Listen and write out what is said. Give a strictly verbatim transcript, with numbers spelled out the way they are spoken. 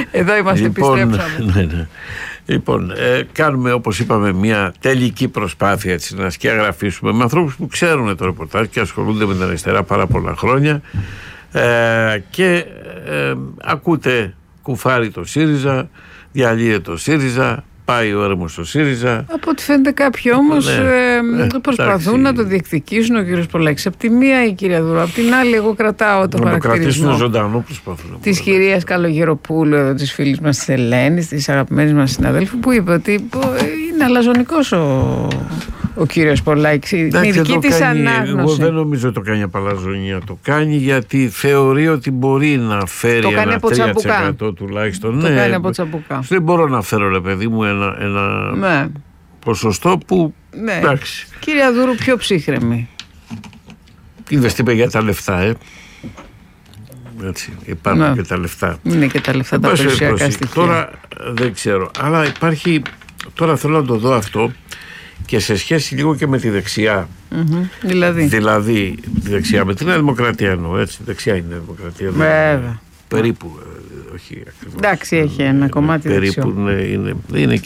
Εδώ είμαστε, λοιπόν, επιστρέψαμε. Ναι, ναι. Λοιπόν, ε, κάνουμε, όπως είπαμε, μια τελική προσπάθεια έτσι, να σκιαγραφίσουμε με ανθρώπους που ξέρουν το ρεπορτάζ και ασχολούνται με την αριστερά πάρα πολλά χρόνια, ε, και ε, ακούτε κουφάρι το ΣΥΡΙΖΑ, διαλύεται το ΣΥΡΙΖΑ, πάει ο έρμος στο ΣΥΡΙΖΑ. Από ό,τι φαίνεται κάποιοι όμως Ναι, ε, ναι, προσπαθούν εντάξει. να το διεκδικήσουν. Ο κύριος Πολάκης από τη μία, η κυρία Δουρού από την άλλη. Εγώ κρατάω το Να το χαρακτηρισμό κρατήσουν ζωντανό, προσπαθούν. της κυρίας Καλογεροπούλου, εδώ, της φίλης μας της Ελένης, της αγαπημένης μας συναδέλφου, που είπε ότι είναι αλαζονικός ο, ο κύριος Πολάκης. Η δική της ανάγνωση. Εγώ δεν νομίζω ότι το κάνει από αλαζονία. Το κάνει γιατί θεωρεί ότι μπορεί να φέρει Το κάνει ένα από τρία τοις τσαμπουκά. εκατό τουλάχιστον. Το Ναι, κάνει από τσαμπουκά. δεν μπορώ να φέρω, ρε παιδί μου, ένα, ένα Ναι. ποσοστό που. Ναι. Εντάξει. Κυρία Δουρού, πιο ψύχρεμη. Είδες τι είπε για τα λεφτά, ε. Έτσι, υπάρχουν Ναι. και τα λεφτά. Είναι και τα λεφτά τα Εν πάση περιουσιακά περιπτώσει, στοιχεία. τώρα δεν ξέρω, αλλά υπάρχει. Τώρα θέλω να το δω αυτό και σε σχέση λίγο και με τη δεξιά. Mm-hmm. Δηλαδή. Δηλαδή, τη δεξιά με την Νέα Δημοκρατία εννοώ, έτσι. Δεξιά είναι η Νέα Δημοκρατία. Βέβαια. Περίπου. Ε, όχι ακριβώς. Εντάξει, έχει ένα κομμάτι Περίπου, δεξιό. ναι, είναι, είναι